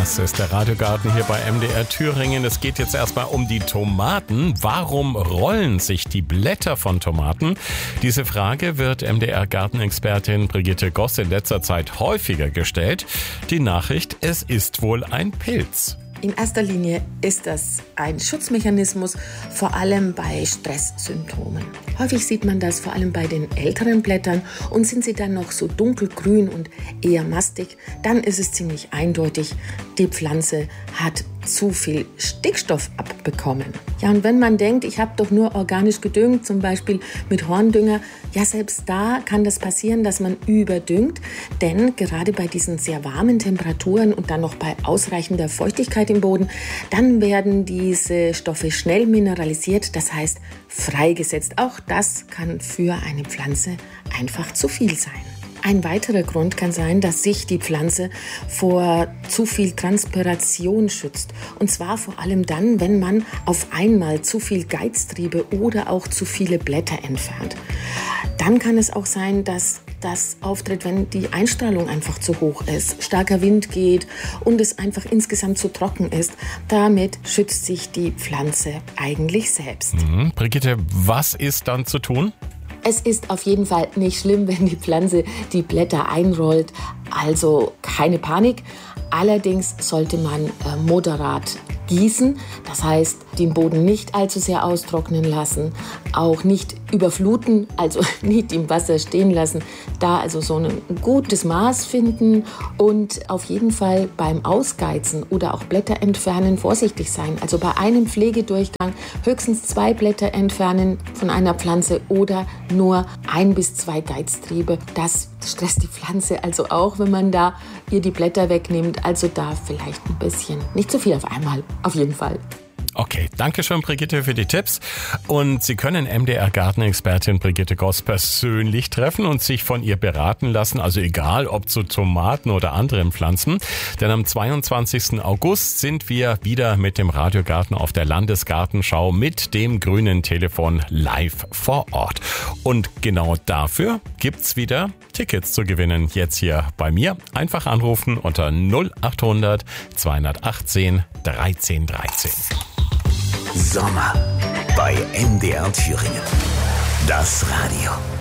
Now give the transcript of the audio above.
Das ist der Radiogarten hier bei MDR Thüringen. Es geht jetzt erstmal um die Tomaten. Warum rollen sich die Blätter von Tomaten? Diese Frage wird MDR-Gartenexpertin Brigitte Goss in letzter Zeit häufiger gestellt. Die Nachricht, es ist wohl ein Pilz. In erster Linie ist das ein Schutzmechanismus, vor allem bei Stresssymptomen. Häufig sieht man das vor allem bei den älteren Blättern und sind sie dann noch so dunkelgrün und eher mastig, dann ist es ziemlich eindeutig, die Pflanze hat zu viel Stickstoff abbekommen. Ja, und wenn man denkt, ich habe doch nur organisch gedüngt, zum Beispiel mit Horndünger, ja, selbst da kann das passieren, dass man überdüngt, denn gerade bei diesen sehr warmen Temperaturen und dann noch bei ausreichender Feuchtigkeit im Boden, dann werden diese Stoffe schnell mineralisiert, das heißt freigesetzt. Auch das kann für eine Pflanze einfach zu viel sein. Ein weiterer Grund kann sein, dass sich die Pflanze vor zu viel Transpiration schützt. Und zwar vor allem dann, wenn man auf einmal zu viel Geiztriebe oder auch zu viele Blätter entfernt. Dann kann es auch sein, dass das auftritt, wenn die Einstrahlung einfach zu hoch ist, starker Wind geht und es einfach insgesamt zu trocken ist. Damit schützt sich die Pflanze eigentlich selbst. Brigitte, was ist dann zu tun? Es ist auf jeden Fall nicht schlimm, wenn die Pflanze die Blätter einrollt, also keine Panik. Allerdings sollte man moderat gießen, das heißt den Boden nicht allzu sehr austrocknen lassen, auch nicht überfluten, also nicht im Wasser stehen lassen, da also so ein gutes Maß finden und auf jeden Fall beim Ausgeizen oder auch Blätter entfernen vorsichtig sein. Also bei einem Pflegedurchgang höchstens 2 Blätter entfernen von einer Pflanze oder nur 1 bis 2 Geiztriebe. Das stresst die Pflanze also auch, wenn man da ihr die Blätter wegnimmt. Also da vielleicht ein bisschen, nicht zu viel auf einmal, auf jeden Fall. Okay, danke schön, Brigitte, für die Tipps. Und Sie können MDR-Gartenexpertin Brigitte Goss persönlich treffen und sich von ihr beraten lassen. Also egal, ob zu Tomaten oder anderen Pflanzen. Denn am 22. August sind wir wieder mit dem Radiogarten auf der Landesgartenschau mit dem grünen Telefon live vor Ort. Und genau dafür gibt's wieder Tickets zu gewinnen. Jetzt hier bei mir. Einfach anrufen unter 0800 218 1313. Sommer bei MDR Thüringen. Das Radio.